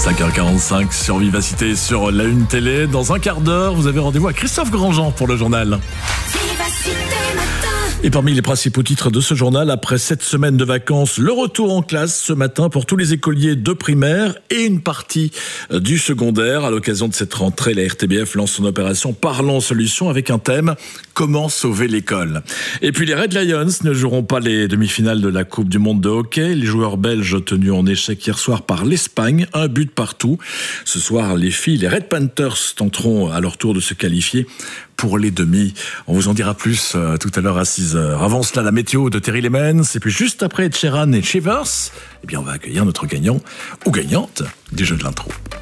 5h45 sur Vivacité, sur la Une Télé. Dans un quart d'heure, vous avez rendez-vous à Christophe Grandjean pour le journal. Et parmi les principaux titres de ce journal, après 7 semaines de vacances, le retour en classe ce matin pour tous les écoliers de primaire et une partie du secondaire. À l'occasion de cette rentrée, la RTBF lance son opération Parlons Solutions avec un thème: comment sauver l'école. Et puis les Red Lions ne joueront pas les demi-finales de la Coupe du Monde de hockey. Les joueurs belges tenus en échec hier soir par l'Espagne, 1 but partout. Ce soir, les filles, les Red Panthers, tenteront à leur tour de se qualifier pour les demi. On vous en dira plus tout à l'heure à 6h. Avant cela, la météo de Terry Lemens. Et puis juste après Ed Sheeran et Shivers, on va accueillir notre gagnant ou gagnante des Jeux de l'intro.